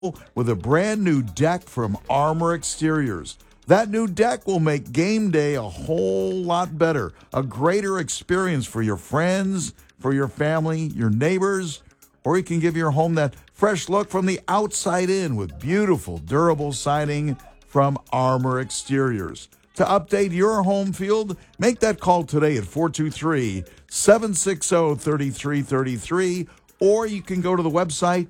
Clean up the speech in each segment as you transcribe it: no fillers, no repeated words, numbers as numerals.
with a brand new deck from Armor Exteriors. That new deck will make game day a whole lot better, a greater experience for your friends, for your family, your neighbors, or you can give your home that fresh look from the outside in with beautiful, durable siding from Armor Exteriors. To update your home field, make that call today at 423-760-3333, or you can go to the website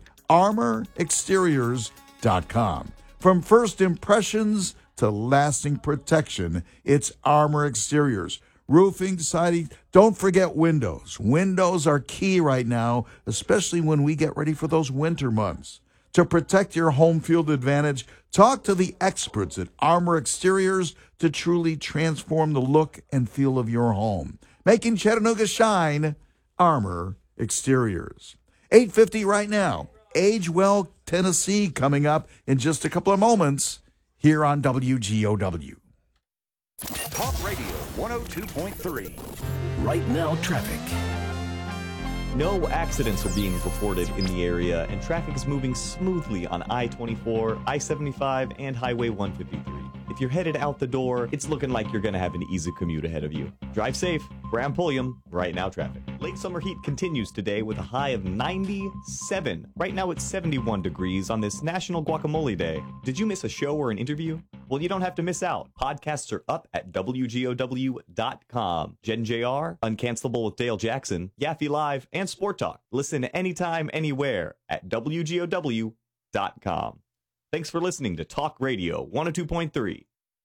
armorexteriors.com. From first impressions to lasting protection, it's Armor Exteriors. Roofing, siding, don't forget windows. Windows are key right now, especially when we get ready for those winter months. To protect your home field advantage, talk to the experts at Armor Exteriors to truly transform the look and feel of your home. Making Chattanooga shine, Armor Exteriors. 8:50 right now. Age Well, Tennessee coming up in just a couple of moments here on WGOW. Talk Radio 102.3. Right now, traffic. No accidents are being reported in the area, and traffic is moving smoothly on I-24, I-75, and Highway 153. If you're headed out the door, it's looking like you're going to have an easy commute ahead of you. Drive safe. Graham Pulliam, Right Now Traffic. Late summer heat continues today with a high of 97. Right now it's 71 degrees on this National Guacamole Day. Did you miss a show or an interview? Well, you don't have to miss out. Podcasts are up at WGOW.com. Jen JR, Uncancelable with Dale Jackson, Yaffe Live, and Sport Talk. Listen anytime, anywhere at WGOW.com. Thanks for listening to Talk Radio 102.3.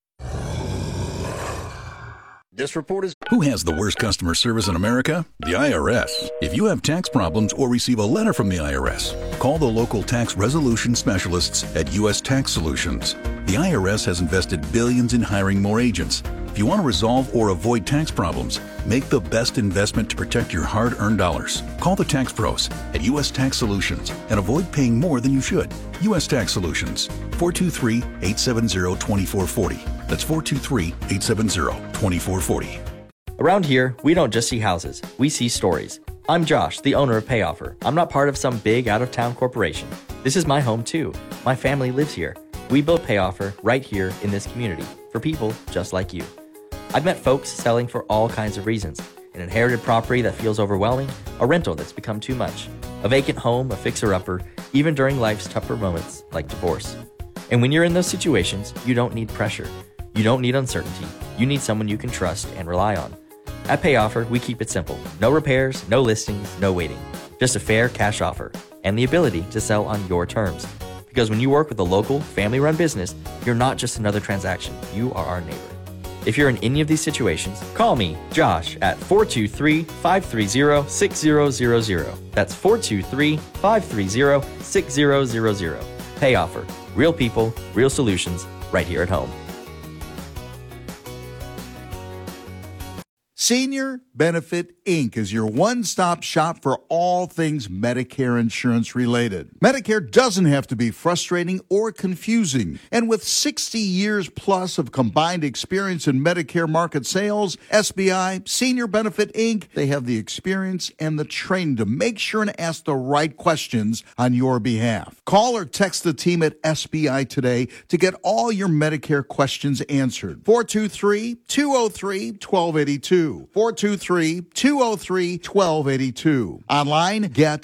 This report is... Who has the worst customer service in America? The IRS. If you have tax problems or receive a letter from the IRS, call the local tax resolution specialists at U.S. Tax Solutions. The IRS has invested billions in hiring more agents. If you want to resolve or avoid tax problems, make the best investment to protect your hard-earned dollars. Call the tax pros at U.S. Tax Solutions and avoid paying more than you should. U.S. Tax Solutions, 423-870-2440. That's 423-870-2440. Around here, we don't just see houses, we see stories. I'm Josh, the owner of PayOffer. I'm not part of some big out-of-town corporation. This is my home too. My family lives here. We built PayOffer right here in this community for people just like you. I've met folks selling for all kinds of reasons. An inherited property that feels overwhelming, a rental that's become too much, a vacant home, a fixer-upper, even during life's tougher moments like divorce. And when you're in those situations, you don't need pressure. You don't need uncertainty. You need someone you can trust and rely on. At PayOffer, we keep it simple. No repairs, no listings, no waiting. Just a fair cash offer and the ability to sell on your terms. Because when you work with a local, family-run business, you're not just another transaction. You are our neighbor. If you're in any of these situations, call me, Josh, at 423-530-6000. That's 423-530-6000. PayOffer. Real people, real solutions, right here at home. Senior Benefit Inc. is your one-stop shop for all things Medicare insurance related. Medicare doesn't have to be frustrating or confusing. And with 60 years plus of combined experience in Medicare market sales, SBI, Senior Benefit Inc., they have the experience and the training to make sure and ask the right questions on your behalf. Call or text the team at SBI today to get all your Medicare questions answered. 423-203-1282. 423-203-1282. Online,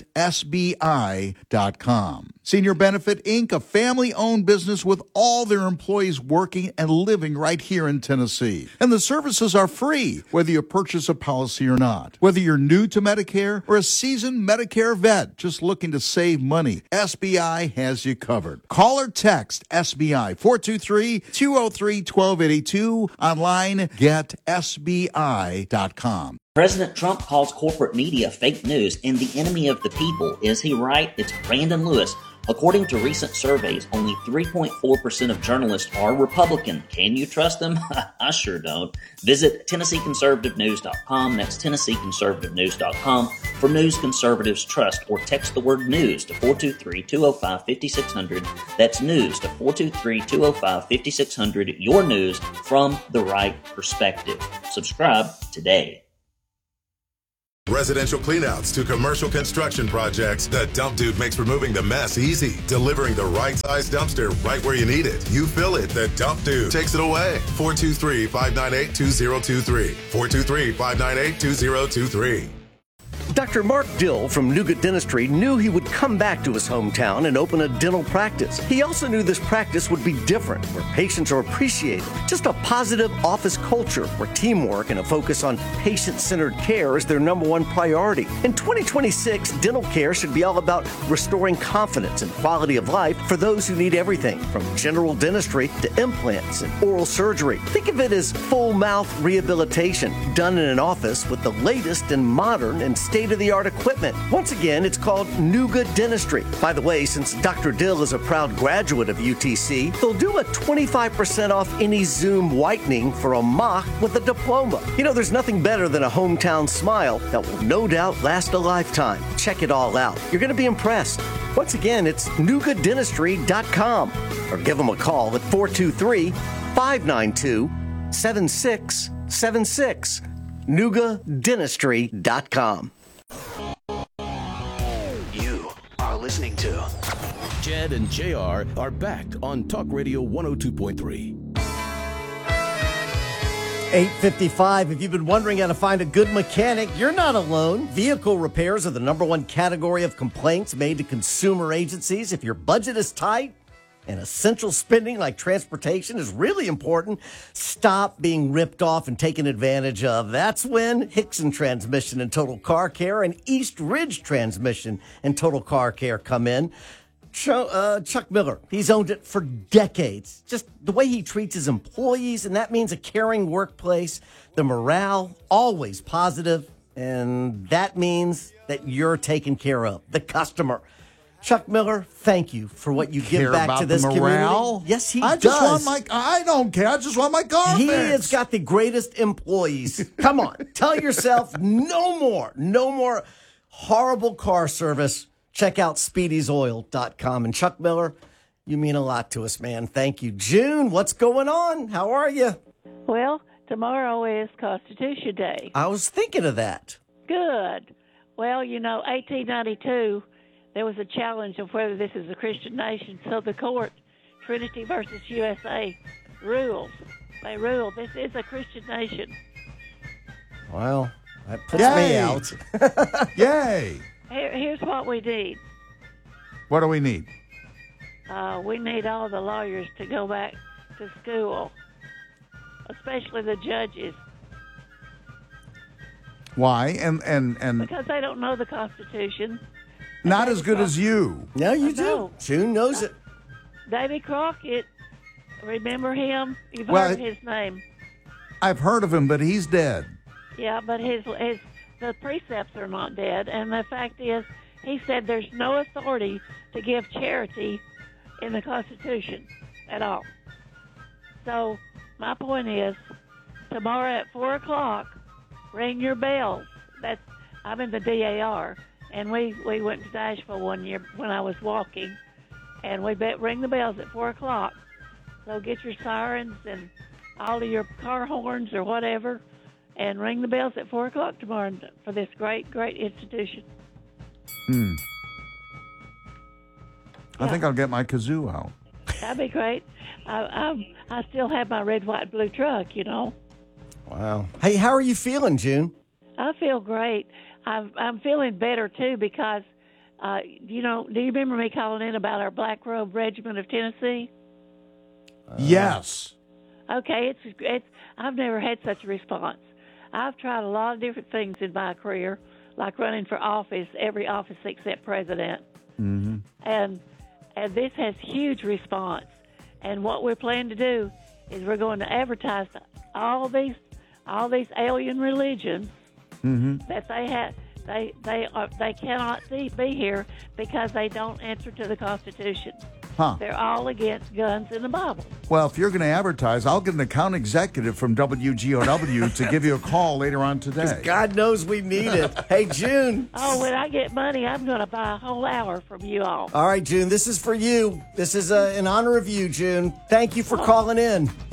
getsbi.com. Senior Benefit Inc., a family-owned business with all their employees working and living right here in Tennessee. And the services are free, whether you purchase a policy or not. Whether you're new to Medicare or a seasoned Medicare vet just looking to save money, SBI has you covered. Call or text SBI 423-203-1282. Online, getsbi.com. President Trump calls corporate media fake news and the enemy of the people. Is he right? It's Brandon Lewis. According to recent surveys, only 3.4% of journalists are Republican. Can you trust them? I sure don't. Visit TennesseeConservativeNews.com. That's TennesseeConservativeNews.com for news conservatives trust, or text the word news to 423-205-5600. That's news to 423-205-5600. Your news from the right perspective. Subscribe today. Residential cleanouts to commercial construction projects, the Dump Dude makes removing the mess easy, delivering the right size dumpster right where you need it. You fill it, the Dump Dude takes it away. 423-598-2023. 423-598-2023. Dr. Mark Dill from Nougat Dentistry knew he would come back to his hometown and open a dental practice. He also knew this practice would be different, where patients are appreciated. Just a positive office culture where teamwork and a focus on patient-centered care is their number one priority. In 2026, dental care should be all about restoring confidence and quality of life for those who need everything, from general dentistry to implants and oral surgery. Think of it as full mouth rehabilitation done in an office with the latest and modern and state-of-the-art equipment. Once again, it's called Nougat Dentistry. By the way, since Dr. Dill is a proud graduate of UTC, they'll do a 25% off any Zoom whitening for a mock with a diploma. You know, there's nothing better than a hometown smile that will no doubt last a lifetime. Check it all out. You're going to be impressed. Once again, it's nougatdentistry.com or give them a call at 423-592-7676. nougatdentistry.com. You are listening to Jed and JR are back on Talk Radio 102.3. 8:55. If you've been wondering how to find a good mechanic, you're not alone. Vehicle repairs are the number one category of complaints made to consumer agencies. If your budget is tight and essential spending like transportation is really important, stop being ripped off and taken advantage of. That's when Hickson Transmission and Total Car Care and East Ridge Transmission and Total Car Care come in. Chuck Miller, he's owned it for decades. Just the way he treats his employees, and that means a caring workplace. The morale, always positive, and that means that you're taken care of, the customer. Chuck Miller, thank you for what you give back to this community. Yes, he does. I don't care. I just want my car He fixed. has got the greatest employees. Come on, tell yourself no more horrible car service. Check out Speedy'sOil.com. And Chuck Miller, you mean a lot to us, man. Thank you. June, what's going on? How are you? Well, tomorrow is Constitution Day. I was thinking of that. Good. Well, 1892, there was a challenge of whether this is a Christian nation. So the court, Trinity versus USA, rules. They rule this is a Christian nation. Well, that puts me out. Yay. Here's what we need. What do we need? We need all the lawyers to go back to school, especially the judges. Why? And because they don't know the Constitution. Not as good as you. No, you do. June knows it. Davy Crockett, remember him? You've Well, heard his name. I've heard of him, but he's dead. Yeah, but the precepts are not dead, and the fact is, he said there's no authority to give charity in the Constitution at all. So my point is, tomorrow at 4 o'clock, ring your bells. I'm in the DAR, and we went to Nashville one year when I was walking, and we ring the bells at 4 o'clock. So get your sirens and all of your car horns or whatever, and ring the bells at 4 o'clock tomorrow for this great, great institution. I think I'll get my kazoo out. That'd be great. I still have my red, white, blue truck, Wow. Hey, how are you feeling, June? I feel great. I'm feeling better, too, because, do you remember me calling in about our Black Robe Regiment of Tennessee? Yes. Okay, it's. I've never had such a response. I've tried a lot of different things in my career, like running for office, every office except president. Mm-hmm. And this has huge response. And what we're planning to do is we're going to advertise to all these alien religions that they have. They cannot be here because they don't answer to the Constitution. Huh. They're all against guns in the Bible. Well, if you're going to advertise, I'll get an account executive from WGOW to give you a call later on today. God knows we need it. Hey, June. Oh, when I get money, I'm going to buy a whole hour from you all. All right, June, this is for you. This is in honor of you, June. Thank you for calling in.